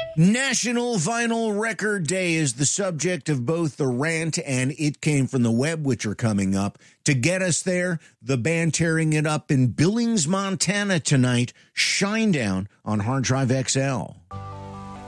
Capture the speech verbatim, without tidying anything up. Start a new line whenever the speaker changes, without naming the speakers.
National Vinyl Record Day is the subject of both the rant and It Came From the Web, which are coming up. To get us there, the band tearing it up in Billings, Montana tonight, Shinedown on Hard Drive X L.